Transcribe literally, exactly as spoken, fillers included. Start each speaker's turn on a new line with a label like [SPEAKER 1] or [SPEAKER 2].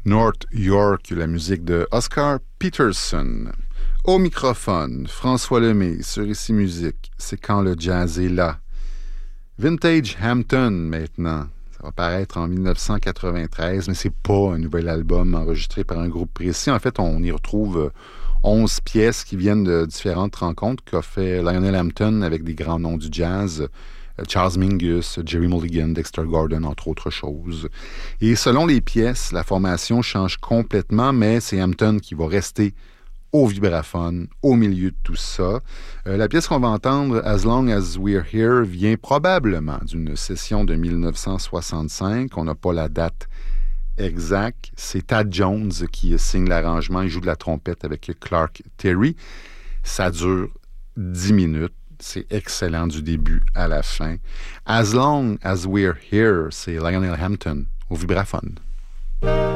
[SPEAKER 1] North York, la musique de Oscar Peterson. Au microphone, François Lemay sur Ici Musique. C'est quand le jazz est là. Vintage Hampton maintenant. Ça va paraître en dix-neuf cent quatre-vingt-treize, mais c'est pas un nouvel album enregistré par un groupe précis. En fait, on y retrouve onze pièces qui viennent de différentes rencontres qu'a fait Lionel Hampton avec des grands noms du jazz. Charles Mingus, Jerry Mulligan, Dexter Gordon, entre autres choses. Et selon les pièces, la formation change complètement, mais c'est Hampton qui va rester au vibraphone, au milieu de tout ça. Euh, la pièce qu'on va entendre, As Long As We're Here, vient probablement d'une session de dix-neuf cent soixante-cinq. On n'a pas la date exacte. C'est Thad Jones qui signe l'arrangement. Il joue de la trompette avec Clark Terry. Ça dure dix minutes. C'est excellent du début à la fin. As Long As We're Here, c'est Lionel Hampton au vibraphone.